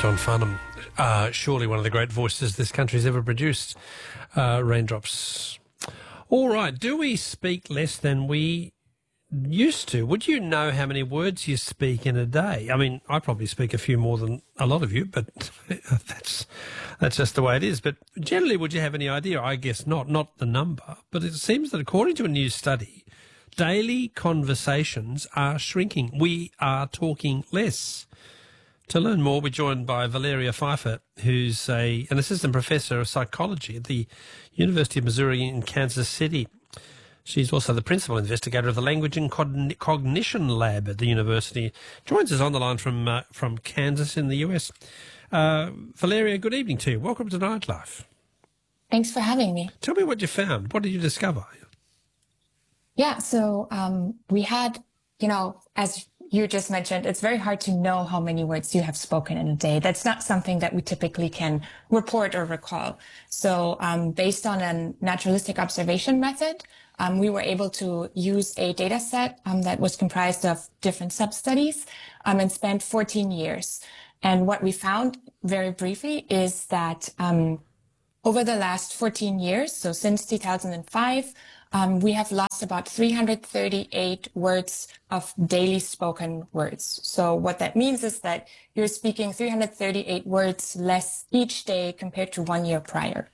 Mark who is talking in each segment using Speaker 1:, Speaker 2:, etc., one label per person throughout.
Speaker 1: John Farnham, surely one of the great voices this country's ever produced. Raindrops. All right, do we speak less than we used to? Would you know how many words you speak in a day? I mean, I probably speak a few more than a lot of you, but that's just the way it is. But generally, would you have any idea? I guess not the number. But it seems that according to a new study, daily conversations are shrinking. We are talking less. To learn more, we're joined by Valeria Pfeiffer, who's an assistant professor of psychology at the University of Missouri in Kansas City. She's also the principal investigator of the Language and Cognition Lab at the university. Joins us on the line from Kansas in the US. Valeria, good evening to you. Welcome to Nightlife.
Speaker 2: Thanks for having me.
Speaker 1: Tell me what you found. What did you discover?
Speaker 2: Yeah, so we had, as you just mentioned, it's very hard to know how many words you have spoken in a day. That's not something that we typically can report or recall. So based on a naturalistic observation method, we were able to use a data set that was comprised of different sub-studies and spent 14 years. And what we found very briefly is that over the last 14 years, so since 2005, we have lost about 338 words of daily spoken words. So what that means is that you're speaking 338 words less each day compared to 1 year prior.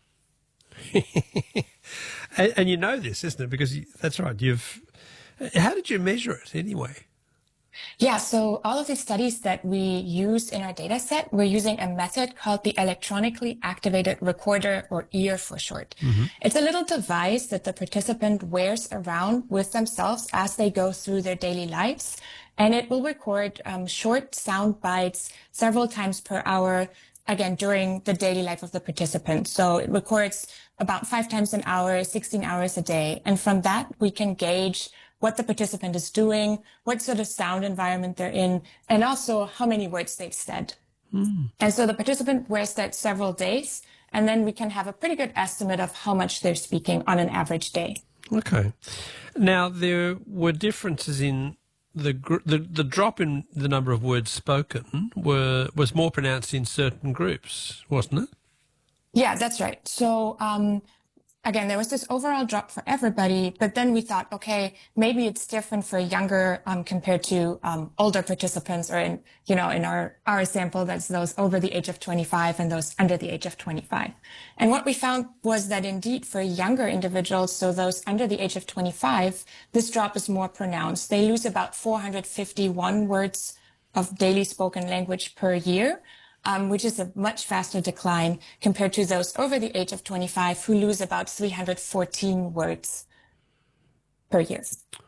Speaker 1: And you know this, isn't it? Because that's right. How did you measure it anyway?
Speaker 2: Yeah, so all of the studies that we used in our data set, we're using a method called the electronically activated recorder, or EAR for short. Mm-hmm. It's a little device that the participant wears around with themselves as they go through their daily lives. And it will record short sound bites several times per hour, again, during the daily life of the participant. So it records about 5 times an hour, 16 hours a day. And from that, we can gauge what the participant is doing, what sort of sound environment they're in, and also how many words they've said. Mm. And so the participant wears that several days, and then we can have a pretty good estimate of how much they're speaking on an average day.
Speaker 1: Okay. Now, there were differences in the drop in the number of words spoken was more pronounced in certain groups, wasn't it?
Speaker 2: Yeah, that's right. So, again, there was this overall drop for everybody, but then we thought, okay, maybe it's different for younger compared to older participants, or in our sample, that's those over the age of 25 and those under the age of 25. And what we found was that indeed for younger individuals, so those under the age of 25, this drop is more pronounced. They lose about 451 words of daily spoken language per year, which is a much faster decline compared to those over the age of 25 who lose about 314 words per year.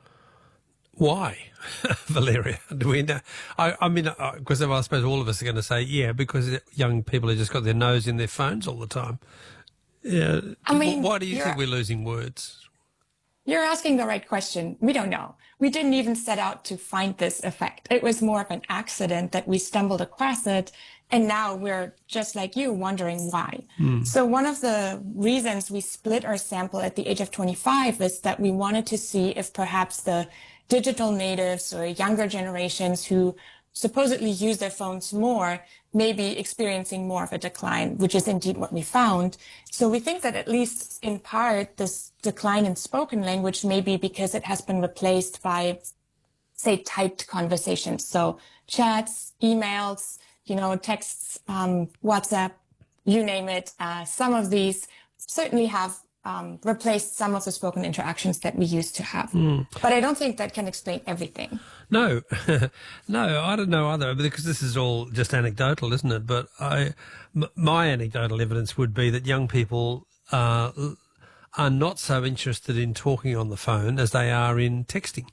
Speaker 1: Why, Valeria? Do we know? I mean, because I suppose all of us are going to say, yeah, because young people have just got their nose in their phones all the time. Yeah. I mean, why do you think we're losing words?
Speaker 2: You're asking the right question. We don't know. We didn't even set out to find this effect. It was more of an accident that we stumbled across it. And now we're just like you, wondering why. Mm. So one of the reasons we split our sample at the age of 25 is that we wanted to see if perhaps the digital natives or younger generations who supposedly use their phones more may be experiencing more of a decline, which is indeed what we found. So we think that at least in part, this decline in spoken language may be because it has been replaced by, say, typed conversations. So chats, emails, texts, WhatsApp, you name it. Some of these certainly have replaced some of the spoken interactions that we used to have. Mm. But I don't think that can explain everything.
Speaker 1: No, no, I don't know either, because this is all just anecdotal, isn't it? But my anecdotal evidence would be that young people are not so interested in talking on the phone as they are in texting.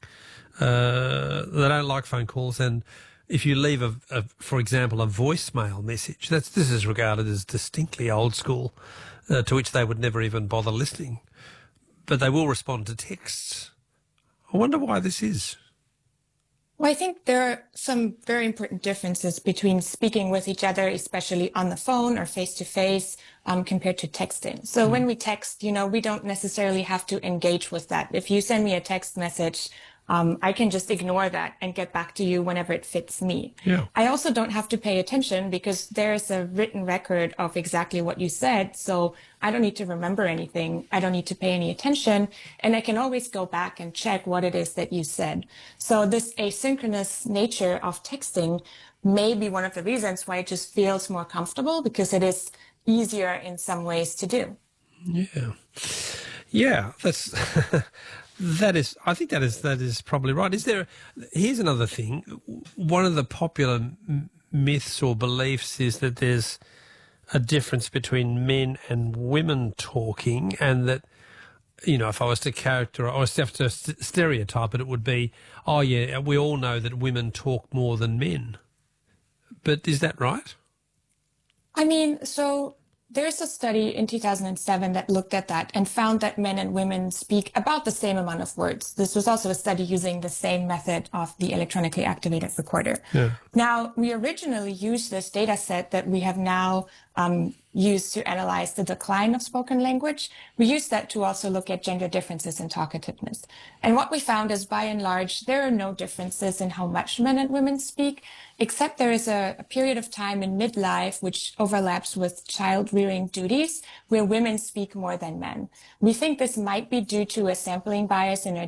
Speaker 1: They don't like phone calls, and if you leave for example, a voicemail message, this is regarded as distinctly old school, to which they would never even bother listening. But they will respond to texts. I wonder why this is.
Speaker 2: Well, I think there are some very important differences between speaking with each other, especially on the phone or face-to-face, compared to texting. So when we text, we don't necessarily have to engage with that. If you send me a text message, I can just ignore that and get back to you whenever it fits me.
Speaker 1: Yeah.
Speaker 2: I also don't have to pay attention because there's a written record of exactly what you said. So I don't need to remember anything. I don't need to pay any attention. And I can always go back and check what it is that you said. So this asynchronous nature of texting may be one of the reasons why it just feels more comfortable, because it is easier in some ways to do.
Speaker 1: Yeah. Yeah, that's I think that is probably right. Here's another thing. One of the popular myths or beliefs is that there's a difference between men and women talking, and that, if I was to have to stereotype it, it would be, oh yeah, we all know that women talk more than men. But is that right?
Speaker 2: I mean, so there's a study in 2007 that looked at that and found that men and women speak about the same amount of words. This was also a study using the same method of the electronically activated recorder.
Speaker 1: Yeah.
Speaker 2: Now, we originally used this data set that we have now used to analyze the decline of spoken language. We used that to also look at gender differences in talkativeness. And what we found is, by and large, there are no differences in how much men and women speak, except there is a period of time in midlife which overlaps with child-rearing duties where women speak more than men. We think this might be due to a sampling bias in our